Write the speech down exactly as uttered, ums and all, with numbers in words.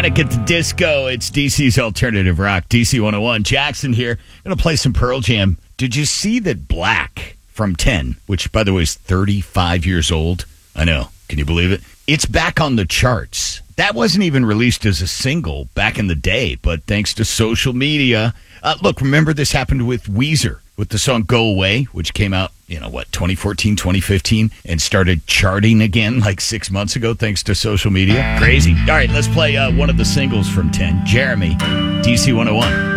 Panic at the Disco. It's D C's Alternative Rock. D C one oh one. Jackson here. Going to play some Pearl Jam. Did you see that Black from ten, which, by the way, is thirty-five years old? I know. Can you believe it? It's back on the charts. That wasn't even released as a single back in the day, but thanks to social media. Uh, look, remember this happened with Weezer with the song Go Away, which came out, you know, what, twenty fourteen, twenty fifteen, and started charting again like six months ago thanks to social media. Crazy. All right, let's play uh, one of the singles from ten. Jeremy, D C one oh one.